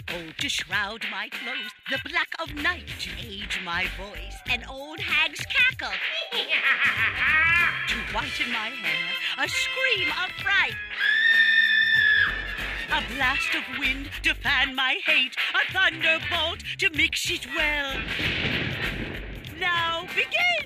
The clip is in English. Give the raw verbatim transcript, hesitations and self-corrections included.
gold to shroud my clothes, the black of night to age my voice, an old hag's cackle to whiten my hair, a scream of fright, a blast of wind to fan my hate, a thunderbolt to mix it well. Now begin!